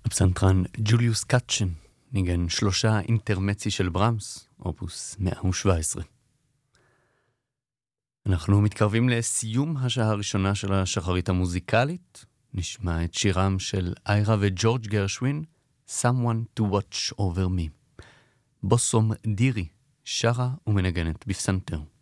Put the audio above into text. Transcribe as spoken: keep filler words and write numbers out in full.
הפסנתרן ג'וליוס קאצ'ן ניגן שלושה אינטרמצי של ברמס, אופוס מאה שבע עשרה. אנחנו מתקרבים לסיום השעה הראשונה של השחרית המוזיקלית. נשמע את שירם של איירה וג'ורג' גרשווין, Someone to Watch Over Me. בוסום דירי שרה ומנגנת בפסנתר.